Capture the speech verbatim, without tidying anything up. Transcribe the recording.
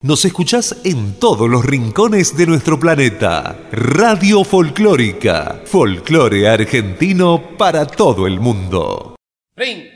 Nos escuchás en todos los rincones de nuestro planeta. Radio Folclórica. Folclore argentino para todo el mundo. Ring.